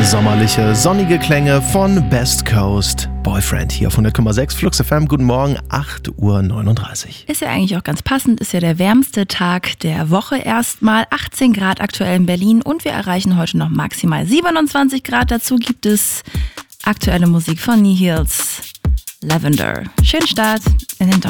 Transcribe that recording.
Sommerliche, sonnige Klänge von Best Coast Boyfriend hier auf 100,6 Flux FM. Guten Morgen, 8:39 Uhr. Ist ja eigentlich auch ganz passend, ist ja der wärmste Tag der Woche erstmal. 18 Grad aktuell in Berlin und wir erreichen heute noch maximal 27 Grad. Dazu gibt es aktuelle Musik von Nihils, Lavender. Schönen Start in den Tag.